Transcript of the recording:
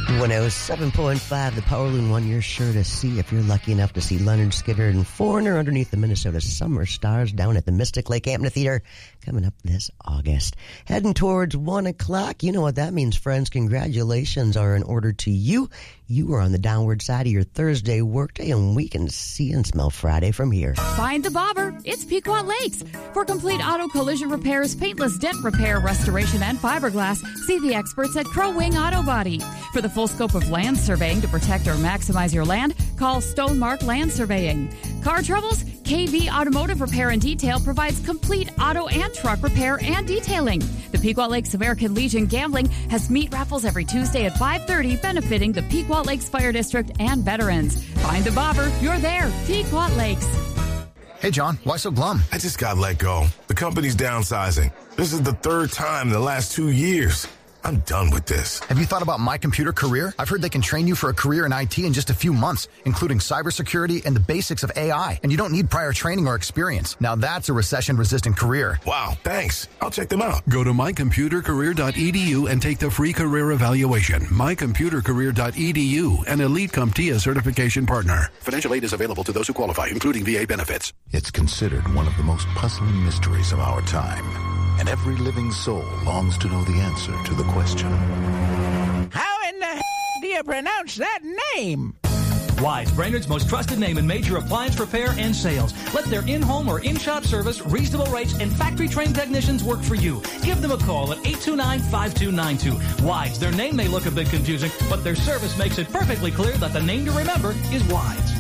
107.5, the Power Loon one you're sure to see if you're lucky enough to see Leonard Skinner and Foreigner underneath the Minnesota Summer Stars down at the Mystic Lake Amphitheater coming up this August. Heading towards 1 o'clock. You know what that means, friends. Congratulations are in order to you. You are on the downward side of your Thursday workday, and we can see and smell Friday from here. Find the bobber. It's Pequot Lakes. For complete auto collision repairs, paintless dent repair, restoration, and fiberglass, see the experts at Crow Wing Auto Body. For the full scope of land surveying to protect or maximize your land, call Stonemark Land Surveying. Car troubles? KV Automotive Repair and Detail provides complete auto and truck repair and detailing. The Pequot Lakes American Legion Gambling has meat raffles every Tuesday at 5:30, benefiting the Pequot Lakes Fire District and veterans. Find the bobber. You're there. Pequot Lakes. Hey, John, why so glum? I just got let go. The company's downsizing. This is the third time in the last 2 years. I'm done with this. Have you thought about My Computer Career? I've heard they can train you for a career in IT in just a few months, including cybersecurity and the basics of AI. And you don't need prior training or experience. Now that's a recession-resistant career. Wow, thanks. I'll check them out. Go to mycomputercareer.edu and take the free career evaluation. mycomputercareer.edu, an Elite CompTIA certification partner. Financial aid is available to those who qualify, including VA benefits. It's considered one of the most puzzling mysteries of our time. And every living soul longs to know the answer to the question. How in the hell do you pronounce that name? Wise, Brainerd's most trusted name in major appliance repair and sales. Let their in-home or in-shop service, reasonable rates, and factory-trained technicians work for you. Give them a call at 829-5292. Wise, their name may look a bit confusing, but their service makes it perfectly clear that the name to remember is Wise.